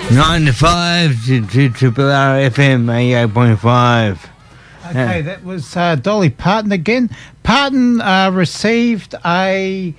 9 to 5 to Triple R FM 88.5. Okay, that was Dolly Parton again. Parton received an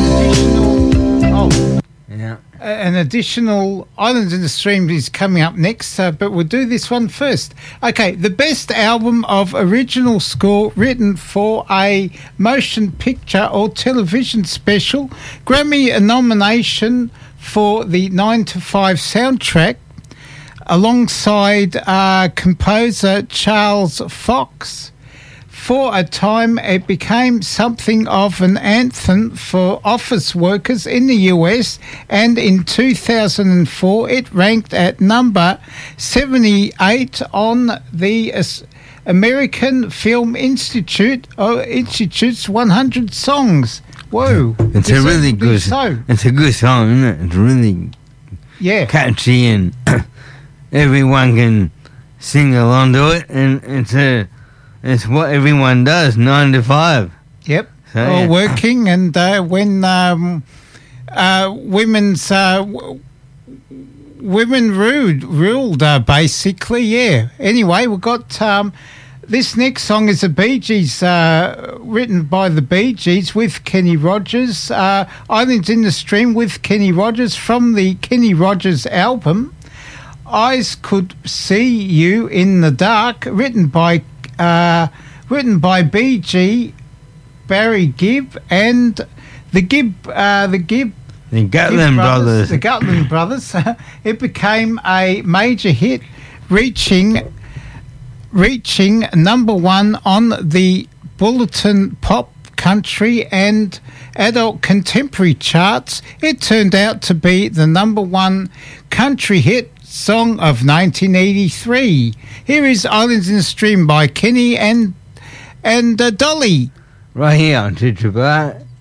additional Islands in the Stream is coming up next, but we'll do this one first. Okay, the best album of original score written for a motion picture or television special. Grammy nomination for the 9 to 5 soundtrack, alongside composer Charles Fox. For a time, it became something of an anthem for office workers in the US, and in 2004, it ranked at number 78 on the American Film Institute's 100 songs. Whoa! It's a really good song. It's a good song, isn't it? It's really catchy, and everyone can sing along to it, and it's what everyone does, 9 to 5. Yep. So, working, and when women ruled basically, yeah. Anyway, we've got this next song is the Bee Gees, written by the Bee Gees with Kenny Rogers. Islands in the Stream with Kenny Rogers from the Kenny Rogers album. Eyes Could See You in the Dark, written by B.G. Barry Gibb and the Gatland Brothers. The Gatland Brothers. It became a major hit, reaching number one on the Bulletin Pop Country and Adult Contemporary charts. It turned out to be the number one country hit song of 1983. Here is Islands in the Stream by Kenny and Dolly. Right here on Triple R